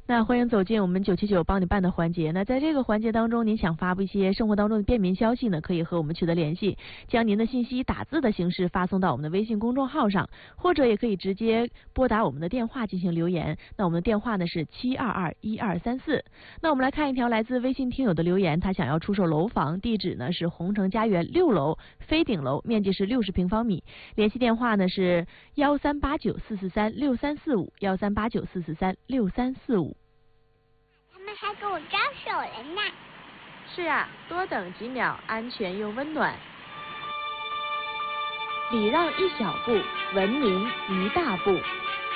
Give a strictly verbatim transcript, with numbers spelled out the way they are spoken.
那欢迎走进我们九七九帮你办的环节。那在这个环节当中，您想发布一些生活当中的便民消息呢，可以和我们取得联系，将您的信息打字的形式发送到我们的微信公众号上，或者也可以直接拨打我们的电话进行留言。那我们的电话呢是七二二一二三四。那我们来看一条来自微信听友的留言，他想要出售楼房，地址呢是红城家园六楼飞顶楼，面积是六十平方米，联系电话呢是幺三八九四四三六三四五幺三八九四四三六三四五。 他们还给我招手了呢。 是啊，多等几秒，安全又温暖。礼让一小步，文明一大步。